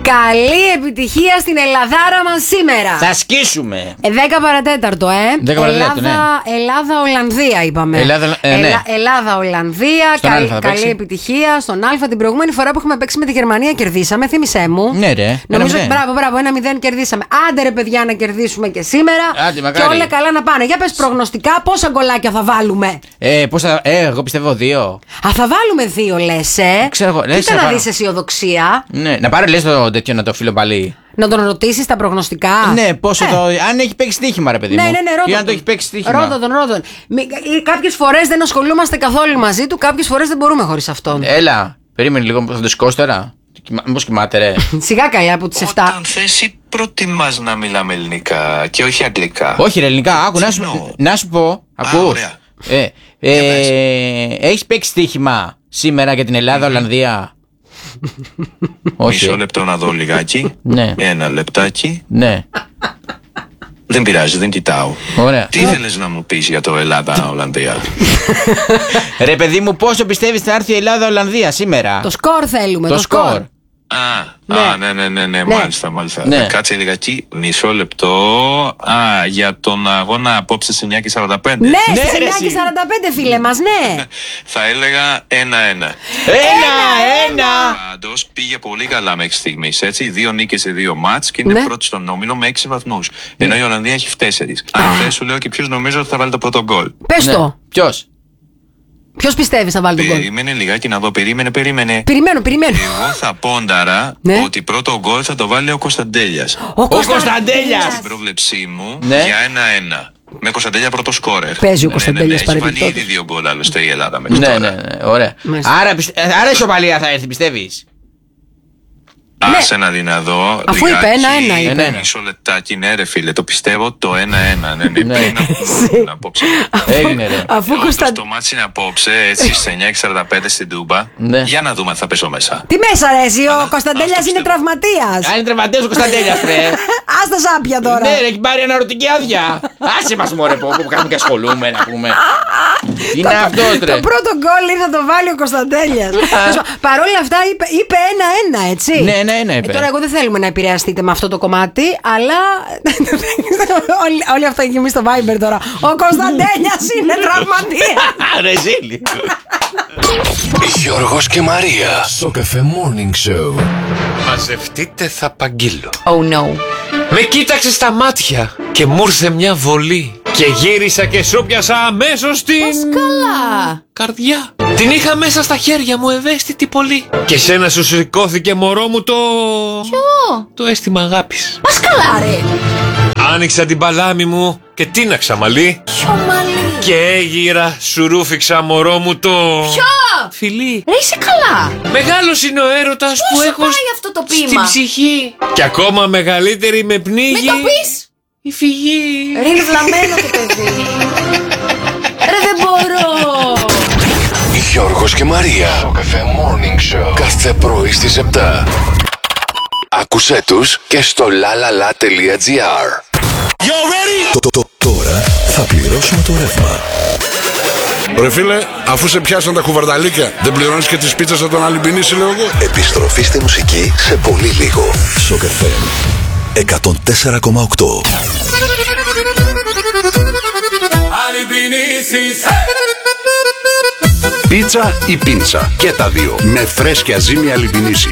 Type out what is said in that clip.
Καλή επιτυχία στην Ελλαδάρα μας σήμερα. Θα σκίσουμε. 10 παρατέταρτο, 10 παρατέταρτο, ναι. Ελλάδα-Ολλανδία είπαμε. Ναι. Ελλάδα-Ολλανδία. Καλή επιτυχία στον Α. Την προηγούμενη φορά που έχουμε παίξει με τη Γερμανία κερδίσαμε, θύμισέ μου. Ναι, ρε. Νομίζω ότι μπράβο, 1-0 κερδίσαμε. Άντε ρε παιδιά να κερδίσουμε και σήμερα. Άντε, μακάρι. Και όλα καλά να πάνε. Για πες προγνωστικά, πόσα γκολάκια θα βάλουμε. Εγώ πιστεύω 2. Θα βάλουμε 2 λες, Ξέρω εγώ. Κοίτα να δεις αισιοδοξία. Ναι, να πάρω λες το τέτοιο να το φίλο πάλι. Να τον ρωτήσεις τα προγνωστικά. Ναι, πόσο το. Αν έχει παίξει στοίχημα, ρε παιδί μου. Ναι, ρώτα. Ή αν το έχει παίξει στοίχημα. Ρώτα τον. Κάποιες φορές δεν ασχολούμαστε καθόλου μαζί του, κάποιες φορές δεν μπορούμε χωρίς αυτόν. Έλα, περίμενε λίγο, θα το σηκώσει τώρα. Μήπως κοιμάται, ρε. Σιγά καλά από τις 7. Όταν θες ή προτιμάς να μιλάμε ελληνικά και όχι αγγλικά? Όχι, ρε, ελληνικά. Άκου, να σου πω. Ακούς. Έχεις παίξει στοίχημα σήμερα για την Ελλάδα-Ολλανδία? Μισό λεπτό να δω λιγάκι. Ναι. Ένα λεπτάκι. Ναι. Δεν πειράζει, δεν κοιτάω. Ωραία. Τι ήθελες να μου πεις για το Ελλάδα-Ολλανδία? Ρε παιδί μου, πόσο πιστεύεις θα έρθει η Ελλάδα-Ολλανδία σήμερα? Το σκορ θέλουμε. Το σκορ. Ναι, μάλιστα. Ναι. Κάτσε λιγάκι, μισό λεπτό. Για τον αγώνα απόψε σε 9:45. Ναι, σε 9:45 φίλε μας, ναι. Θα έλεγα 1-1. 1-1. Πάντως πήγε πολύ καλά μέχρι στιγμής, έτσι. 2 νίκες σε 2 μάτς και είναι πρώτη στον όμιλο με 6 βαθμούς. Ενώ η Ολλανδία έχει 4. Αν θες σου λέω και ποιος νομίζω ότι θα βάλει το πρώτο γκολ. Πες το. Ποιος? Ποιος πιστεύεις θα βάλει τον γκολ? Περίμενε λιγάκι να δω, περίμενε. Περιμένω. Εγώ θα πόνταρα ότι πρώτο γκολ θα το βάλει ο Κωνσταντέλιας. Ο Κωνσταντέλιας! Στην πρόβλεψή μου Ναι. για 1-1. Με Κωνσταντέλια πρώτο σκόρερ. Παίζει ο Κωνσταντέλιας παρεμπιπτόντως. Έχει παρεμπιπτόντως. βάλει ήδη 2 γκολ άλλωστε η Ελλάδα μέχρι τώρα. Ναι. Ωραία. Άρα ισοπαλία θα έρθει, πιστεύεις? Άσε να δει να δω. Αφού είπε 1-1 είπε. Μισό λεπτάκι, ναι ρε φίλε, το πιστεύω το 1-1. Ναι, πριν να απόψε. Έγινε, ρε. Αφού Το μάτσι είναι απόψε, έτσι στις 9:45 στην Τούμπα. Ναι. Για να δούμε αν θα πέσω μέσα. Τι μέσα ρε εσύ, ο Κωνσταντέλιας είναι τραυματίας. Αν είναι τραυματίας ο Κωνσταντέλιας, ρε. Ας τα σάπια τώρα. Ναι, ρε, έχει πάρει αναρωτική άδεια. Άσε μας μωρέ, που κάνουμε και ασχολούμαι να πούμε. Είναι αυτός, ρε. Το πρώτο γκολ θα το βάλει ο Κωνσταντέλιας. Παρ' όλα αυτά είπε 1-1, έτσι. Ναι, 1-1 είπε. Τώρα εγώ δεν θέλουμε να επηρεαστείτε με αυτό το κομμάτι, αλλά όλοι αυτά και εμείς στο Viber τώρα. Ο Κωνσταντέλιας είναι τραυματίας. Ρε ζήλι. Γιώργος και Μαρία στο Cafe Morning Show. Μαζευτείτε, θα παγγείλω. Oh no. Με κοίταξε στα μάτια και μου ήρθε μια βολή. Και γύρισα και σου πιάσα αμέσως την... Καλά. καρδιά. Την είχα μέσα στα χέρια μου ευαίσθητη πολύ. Και σένα σου σηκώθηκε μωρό μου το... Ποιο? το αίσθημα αγάπης. Μας καλά ρε. Άνοιξα την παλάμη μου και τίναξα μαλλί. Ποιο μαλλί? Και έγιρα σου ρούφηξα μωρό μου το... Ποιο? φιλί. Ρε είσαι καλά. Μεγάλος είναι ο έρωτας που Πώς έχω πάει αυτό το ποίημα? στην ψυχή. Και ακόμα μεγαλύτερη με πνίγει. Μην το πεις. Η φυγή. Ρε είναι βλαμμένο το παιδί. Ρε δεν μπορώ. Γιώργος και Μαρία στο Cafe Morning Show. Κάθε πρωί στις 7. Άκουσέ τους και στο lalala.gr. Τώρα θα πληρώσουμε το ρεύμα. Ρε φίλε, αφού σε πιάσαν τα κουβαρδαλίκια, δεν πληρώνεις και τις πίτσες από τον Αλυμπινίση, λέω εγώ. Επιστροφή στη μουσική σε πολύ λίγο. Στο Cafe 104,8. Πίτσα ή πίντσα, και τα δύο με φρέσκια ζύμη Αλυμπινίση.